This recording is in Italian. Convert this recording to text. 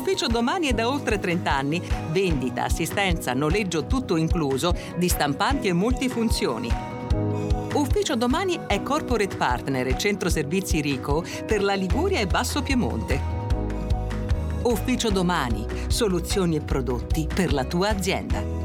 Ufficio Domani è da oltre 30 anni. Vendita, assistenza, noleggio tutto incluso di stampanti e multifunzioni. Ufficio Domani è corporate partner e centro servizi Rico per la Liguria e Basso Piemonte. Ufficio Domani, soluzioni e prodotti per la tua azienda.